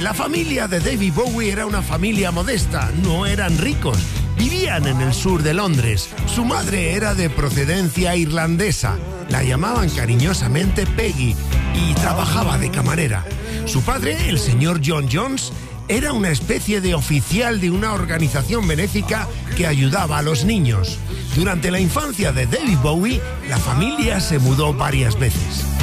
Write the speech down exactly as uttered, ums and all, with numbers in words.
La familia de David Bowie era una familia modesta, no eran ricos. Vivían en el sur de Londres. Su madre era de procedencia irlandesa. La llamaban cariñosamente Peggy y trabajaba de camarera. Su padre, el señor John Jones, era una especie de oficial de una organización benéfica que ayudaba a los niños. Durante la infancia de David Bowie, la familia se mudó varias veces.